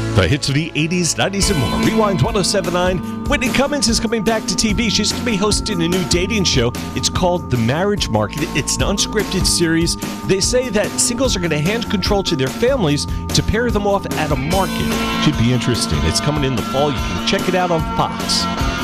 The hits of the 80s, 90s, and more. Rewind 1079. Whitney Cummings is coming back to TV. She's going to be hosting a new dating show. It's called The Marriage Market. It's an unscripted series. They say that singles are going to hand control to their families to pair them off at a market. Should be interesting. It's coming in the fall. You can check it out on Fox.